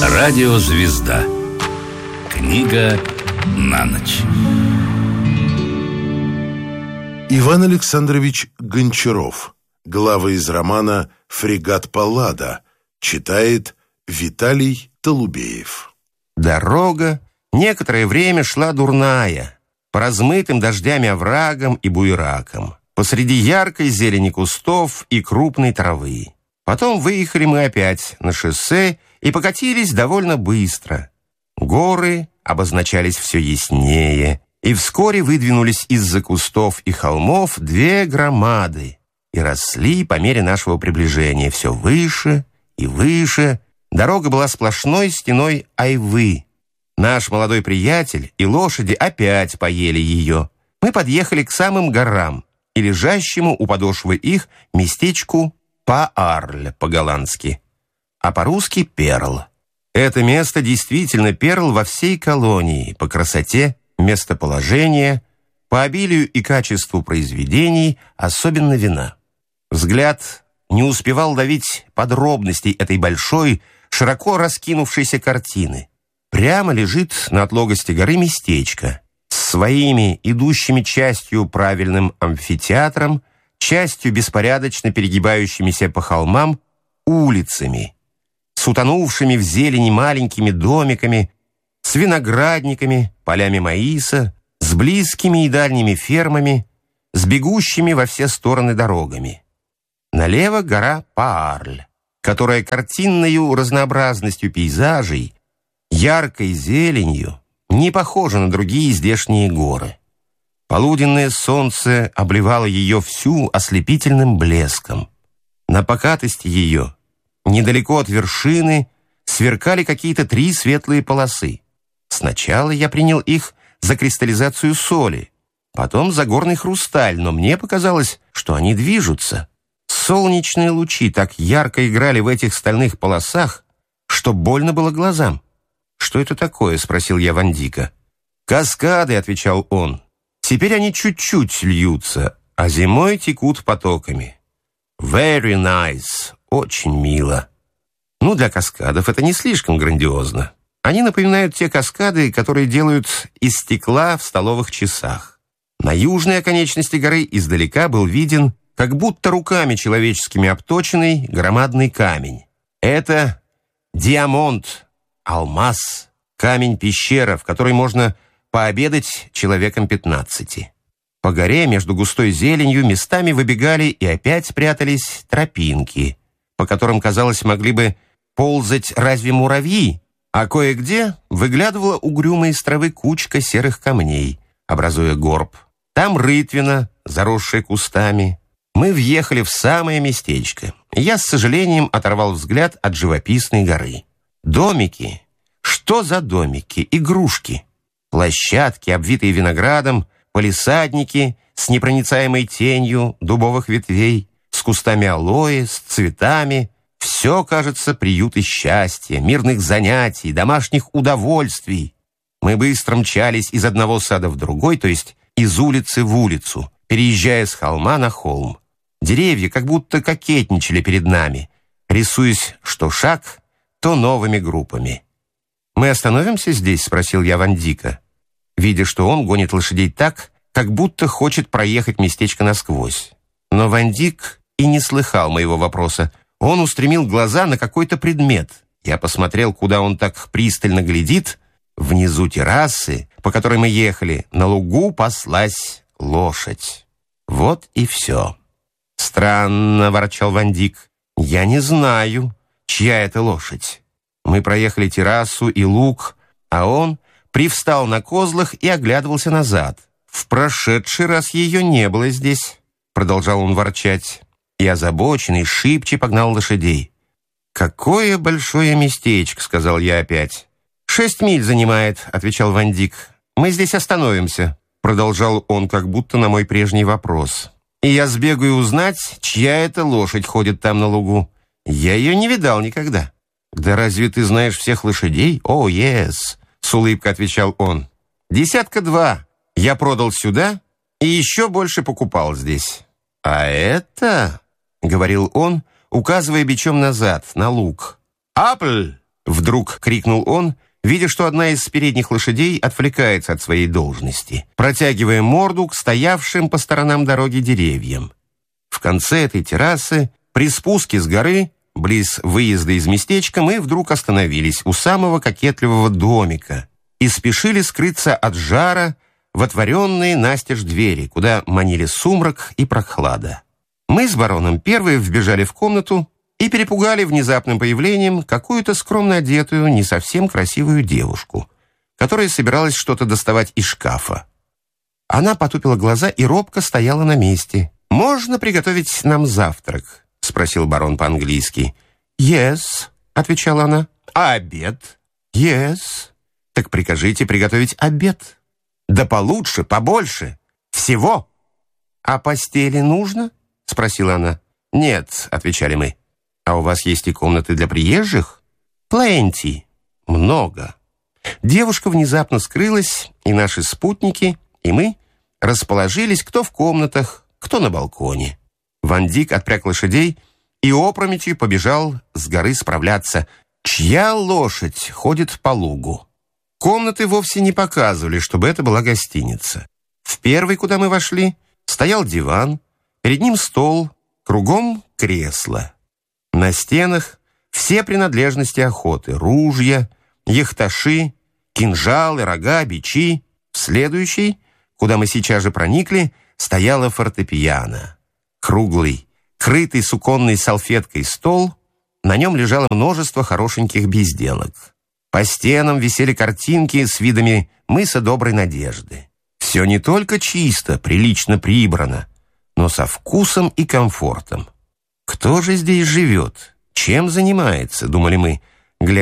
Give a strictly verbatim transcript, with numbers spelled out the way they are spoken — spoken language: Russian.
Радиозвезда. Книга на ночь. Иван Александрович Гончаров. Главы из романа «Фрегат Паллада». Читает Виталий Толубеев. Дорога некоторое время шла дурная, по размытым дождями оврагам и буеракам, посреди яркой зелени кустов и крупной травы. Потом выехали мы опять на шоссе и покатились довольно быстро. Горы обозначались все яснее, и вскоре выдвинулись из-за кустов и холмов две громады и росли по мере нашего приближения все выше и выше. Дорога была сплошной стеной айвы. Наш молодой приятель и лошади опять поели ее. Мы подъехали к самым горам и лежащему у подошвы их местечку Паарль по-голландски, а по-русски Перл. Это место действительно Перл во всей колонии по красоте местоположения, по обилию и качеству произведений, особенно вина. Взгляд не успевал ловить подробностей этой большой, широко раскинувшейся картины. Прямо лежит на отлогости горы местечко с своими идущими частью правильным амфитеатром, частью беспорядочно перегибающимися по холмам улицами, с утонувшими в зелени маленькими домиками, с виноградниками, полями маиса, с близкими и дальними фермами, с бегущими во все стороны дорогами. Налево гора Паарль, которая картинною разнообразностью пейзажей, яркой зеленью, не похожа на другие здешние горы. Полуденное солнце обливало ее всю ослепительным блеском. На покатости ее, недалеко от вершины, сверкали какие-то три светлые полосы. Сначала я принял их за кристаллизацию соли, потом за горный хрусталь, но мне показалось, что они движутся. Солнечные лучи так ярко играли в этих стальных полосах, что больно было глазам. «Что это такое?» — спросил я Ван Дика. «Каскады», — отвечал он. «Теперь они чуть-чуть льются, а зимой текут потоками». «Very nice», очень мило. Ну, для каскадов это не слишком грандиозно. Они напоминают те каскады, которые делают из стекла в столовых часах. На южной оконечности горы издалека был виден, как будто руками человеческими обточенный громадный камень. Это диамонт, алмаз, камень-пещера, в которой можно пообедать человеком пятнадцати. По горе между густой зеленью местами выбегали и опять прятались тропинки, по которым, казалось, могли бы ползать разве муравьи, а кое-где выглядывала угрюмая из травы кучка серых камней, образуя горб. Там рытвина, заросшая кустами. Мы въехали в самое местечко. Я с сожалением оторвал взгляд от живописной горы. Домики. Что за домики? Игрушки. Площадки, обвитые виноградом, палисадники с непроницаемой тенью дубовых ветвей, с кустами алоэ, с цветами. Все, кажется, приюты счастья, мирных занятий, домашних удовольствий. Мы быстро мчались из одного сада в другой, то есть из улицы в улицу, переезжая с холма на холм. Деревья как будто кокетничали перед нами, рисуясь что шаг, то новыми группами. «Мы остановимся здесь?» — спросил я Ван Дика, видя, что он гонит лошадей так, как будто хочет проехать местечко насквозь. Но Ван Дик и не слыхал моего вопроса. Он устремил глаза на какой-то предмет. Я посмотрел, куда он так пристально глядит. Внизу террасы, по которой мы ехали, на лугу паслась лошадь. Вот и все. «Странно», — ворчал Ван Дик. «Я не знаю, чья это лошадь». Мы проехали террасу и луг, а он привстал на козлах и оглядывался назад. «В прошедший раз ее не было здесь», — продолжал он ворчать. И озабоченный шибче погнал лошадей. «Какое большое местечко», — сказал я опять. «Шесть миль занимает», — отвечал Ван Дик. «Мы здесь остановимся», — продолжал он, как будто на мой прежний вопрос. «И я сбегаю узнать, чья это лошадь ходит там на лугу. Я ее не видал никогда». «Да разве ты знаешь всех лошадей?» «О, yes», — с улыбкой отвечал он. «Десятка два я продал сюда и еще больше покупал здесь». «А это...» — говорил он, указывая бичом назад, на луг. «Апль! Вдруг крикнул он, видя, что одна из передних лошадей отвлекается от своей должности, протягивая морду к стоявшим по сторонам дороги деревьям. В конце этой террасы, при спуске с горы, близ выезда из местечка, мы вдруг остановились у самого кокетливого домика и спешили скрыться от жара в отворенные настежь двери, куда манили сумрак и прохлада. Мы с бароном первые вбежали в комнату и перепугали внезапным появлением какую-то скромно одетую, не совсем красивую девушку, которая собиралась что-то доставать из шкафа. Она потупила глаза и робко стояла на месте. «Можно приготовить нам завтрак?» — спросил барон по-английски. «Yes», — отвечала она. «А обед?» «Yes». «Так прикажите приготовить обед». «Да получше, побольше, всего». «А постели нужно?» — спросила она. «Нет», — отвечали мы. «А у вас есть и комнаты для приезжих?» «Plenty». «Много». Девушка внезапно скрылась, и наши спутники, и мы расположились кто в комнатах, кто на балконе. Ван Дик отпряг лошадей и опрометью побежал с горы справляться, чья лошадь ходит по лугу. Комнаты вовсе не показывали, чтобы это была гостиница. В первой, куда мы вошли, стоял диван, перед ним стол, кругом кресло. На стенах все принадлежности охоты: ружья, яхташи, кинжалы, рога, бичи. В следующей, куда мы сейчас же проникли, стояла фортепиано. Круглый, крытый суконной салфеткой стол, на нем лежало множество хорошеньких безделок. По стенам висели картинки с видами мыса Доброй Надежды. Все не только чисто, прилично прибрано, но со вкусом и комфортом. «Кто же здесь живет? Чем занимается?» — думали мы,